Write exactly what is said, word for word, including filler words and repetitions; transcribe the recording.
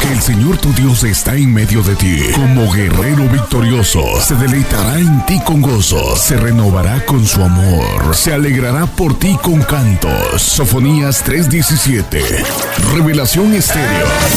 El Señor tu Dios está en medio de ti, como guerrero victorioso. Se deleitará en ti con gozo, se renovará con su amor, se alegrará por ti con cantos. Sofonías tres diecisiete. Revelación Estéreo.